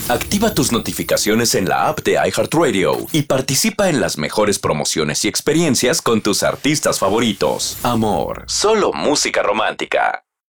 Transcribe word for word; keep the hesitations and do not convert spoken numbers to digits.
Activa tus notificaciones en la app de iHeartRadio y participa en las mejores promociones y experiencias con tus artistas favoritos. Amor, solo música romántica.